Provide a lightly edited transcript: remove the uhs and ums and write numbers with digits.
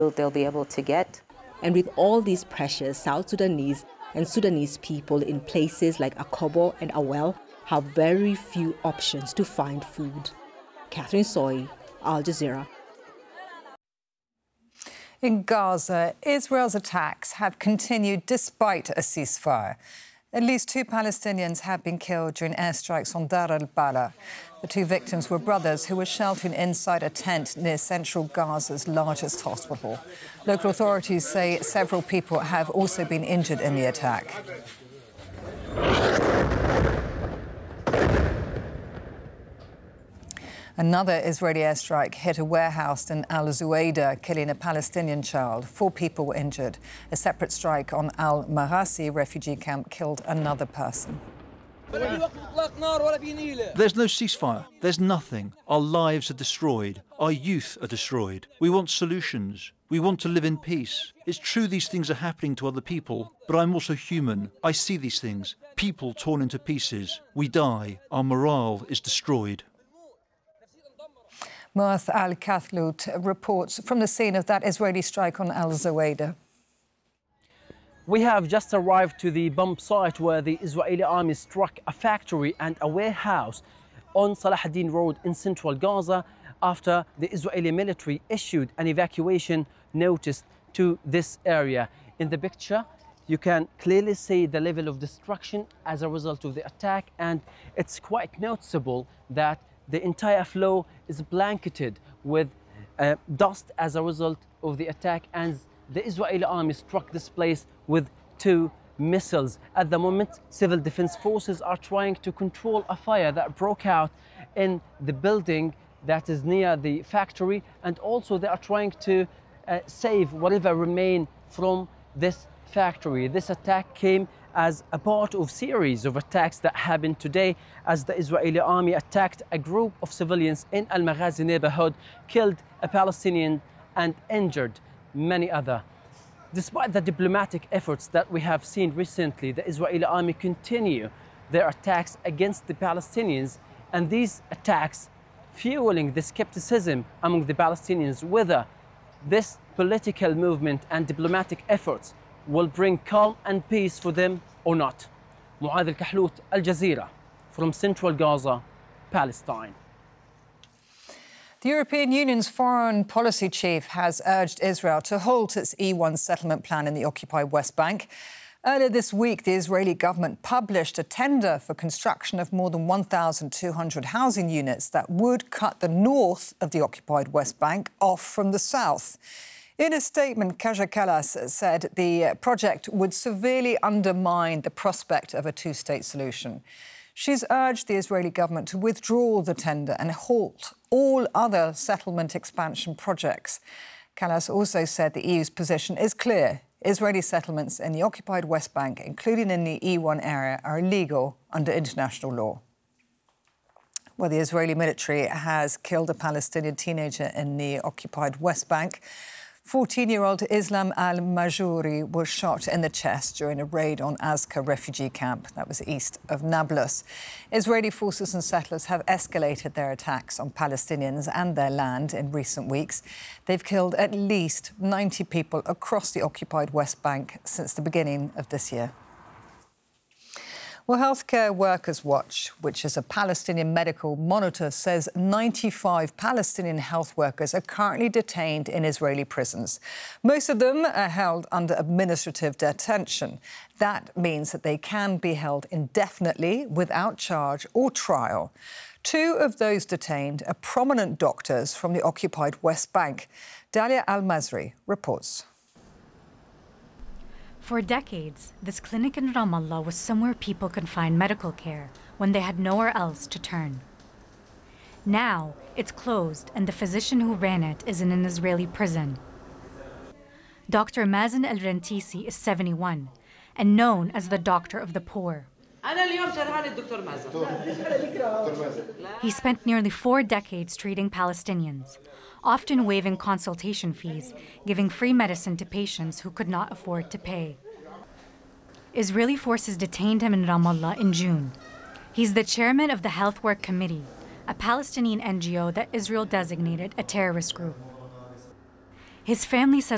they'll be able to get. And with all these pressures, South Sudanese and Sudanese people in places like Akobo and Awel have very few options to find food. Catherine Soy, Al Jazeera. In Gaza, Israel's attacks have continued despite a ceasefire. At least 2 Palestinians have been killed during airstrikes on Dar al-Balah. The 2 victims were brothers who were sheltering inside a tent near central Gaza's largest hospital. Local authorities say several people have also been injured in the attack. Another Israeli airstrike hit a warehouse in Al-Zuwaida, killing a Palestinian child. 4 people were injured. A separate strike on Al-Marasi refugee camp killed another person. There's no ceasefire. There's nothing. Our lives are destroyed. Our youth are destroyed. We want solutions. We want to live in peace. It's true these things are happening to other people, but I'm also human. I see these things. People torn into pieces. We die. Our morale is destroyed. Muath Al-Kathlout reports from the scene of that Israeli strike on Al-Zuwaida. We have just arrived to the bomb site where the Israeli army struck a factory and a warehouse on Salah ad-Din Road in central Gaza after the Israeli military issued an evacuation notice to this area. In the picture, you can clearly see the level of destruction as a result of the attack, and it's quite noticeable that the entire floor is blanketed with dust as a result of the attack, and the Israeli army struck this place with 2 missiles. At the moment, civil defense forces are trying to control a fire that broke out in the building that is near the factory, and also they are trying to save whatever remain from this factory. This attack came as a part of series of attacks that happened today as the Israeli army attacked a group of civilians in Al-Maghazi neighborhood, killed a Palestinian and injured many other. Despite the diplomatic efforts that we have seen recently, the Israeli army continue their attacks against the Palestinians, and these attacks fueling the skepticism among the Palestinians whether this political movement and diplomatic efforts will bring calm and peace for them or not. Muath Al-Kathlout, Al Jazeera, from central Gaza, Palestine. The European Union's foreign policy chief has urged Israel to halt its E1 settlement plan in the occupied West Bank. Earlier this week, the Israeli government published a tender for construction of more than 1,200 housing units that would cut the north of the occupied West Bank off from the south. In a statement, Kaja Kallas said the project would severely undermine the prospect of a 2-state solution. She's urged the Israeli government to withdraw the tender and halt all other settlement expansion projects. Kallas also said the EU's position is clear. Israeli settlements in the occupied West Bank, including in the E1 area, are illegal under international law. Well, the Israeli military has killed a Palestinian teenager in the occupied West Bank. 14-year-old Islam al-Majuri was shot in the chest during a raid on Azka refugee camp that was east of Nablus. Israeli forces and settlers have escalated their attacks on Palestinians and their land in recent weeks. They've killed at least 90 people across the occupied West Bank since the beginning of this year. Well, Healthcare Workers Watch, which is a Palestinian medical monitor, says 95 Palestinian health workers are currently detained in Israeli prisons. Most of them are held under administrative detention. That means that they can be held indefinitely without charge or trial. 2 of those detained are prominent doctors from the occupied West Bank. Dalia Al-Mazri reports. For decades, this clinic in Ramallah was somewhere people could find medical care when they had nowhere else to turn. Now, it's closed and the physician who ran it is in an Israeli prison. Dr. Mazen El-Rentisi is 71 and known as the doctor of the poor. He spent nearly 4 decades treating Palestinians, often waiving consultation fees, giving free medicine to patients who could not afford to pay. Israeli forces detained him in Ramallah in June. He's the chairman of the Health Work Committee, a Palestinian NGO that Israel designated a terrorist group. His family says